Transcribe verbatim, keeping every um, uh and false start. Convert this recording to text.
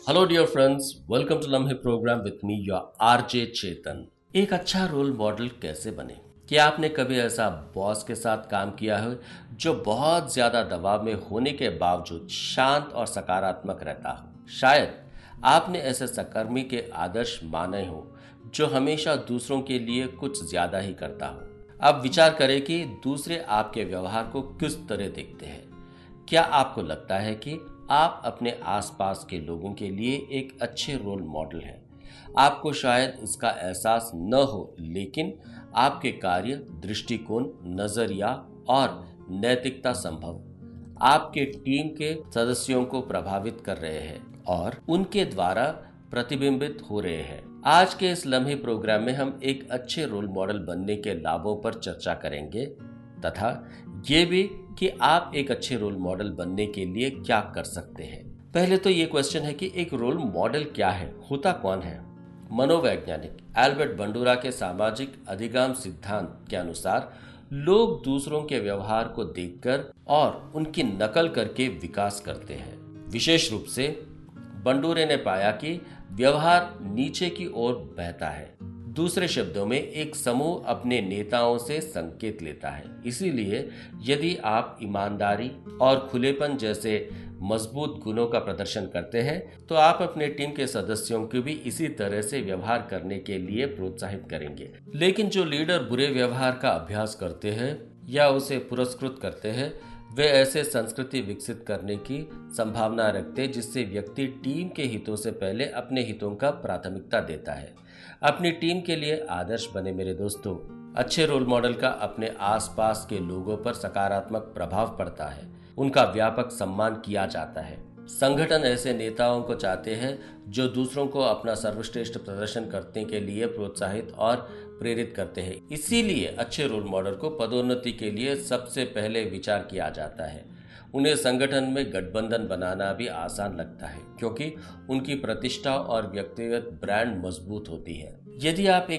Hello dear friends, welcome to लम्हे programme with me your RJ चेतन। एक अच्छा role model कैसे बने? क्या आपने कभी ऐसा बॉस के साथ काम किया है जो बहुत ज्यादा दबाव में होने के बावजूद शांत और सकारात्मक रहता हो? शायद आपने ऐसे सहकर्मी के आदर्श माने हो जो हमेशा दूसरों के लिए कुछ ज्यादा ही करता हो। अब विचार करें कि दूसरे आपके व्यवहार को किस तरह देखते हैं। क्या आपको लगता है कि आप अपने आसपास के लोगों के लिए एक अच्छे रोल मॉडल हैं? आपको शायद इसका एहसास न हो, लेकिन आपके कार्य, दृष्टिकोण, नजरिया और नैतिकता संभव आपके टीम के सदस्यों को प्रभावित कर रहे हैं और उनके द्वारा प्रतिबिंबित हो रहे हैं। आज के इस लम्हे प्रोग्राम में हम एक अच्छे रोल मॉडल बनने के लाभों पर चर्चा करेंगे तथा ये भी कि आप एक अच्छे रोल मॉडल बनने के लिए क्या कर सकते हैं। पहले तो ये क्वेश्चन है कि एक रोल मॉडल क्या है, होता कौन है? मनोवैज्ञानिक एल्बर्ट बंडूरा के सामाजिक अधिगम सिद्धांत के अनुसार लोग दूसरों के व्यवहार को देखकर और उनकी नकल करके विकास करते हैं। विशेष रूप से बंडूरे ने पाया कि व्यवहार नीचे की ओर बहता है। दूसरे शब्दों में, एक समूह अपने नेताओं से संकेत लेता है। इसीलिए यदि आप ईमानदारी और खुलेपन जैसे मजबूत गुणों का प्रदर्शन करते हैं तो आप अपने टीम के सदस्यों को भी इसी तरह से व्यवहार करने के लिए प्रोत्साहित करेंगे। लेकिन जो लीडर बुरे व्यवहार का अभ्यास करते हैं या उसे पुरस्कृत करते हैं, वे ऐसे संस्कृति विकसित करने की संभावना रखते जिससे व्यक्ति टीम के हितों से पहले अपने हितों का प्राथमिकता देता है। अपनी टीम के लिए आदर्श बने मेरे दोस्तों। अच्छे रोल मॉडल का अपने आसपास के लोगों पर सकारात्मक प्रभाव पड़ता है, उनका व्यापक सम्मान किया जाता है। संगठन ऐसे नेताओं को चाहते हैं जो दूसरों को अपना सर्वश्रेष्ठ प्रदर्शन करने के लिए प्रोत्साहित और प्रेरित करते हैं। इसीलिए अच्छे रोल मॉडल को पदोन्नति के लिए सबसे पहले विचार किया जाता है। उन्हें संगठन में गठबंधन बनाना भी आसान लगता है क्योंकि उनकी प्रतिष्ठा और व्यक्तिगत ब्रांड मजबूत होती है। यदि आप एक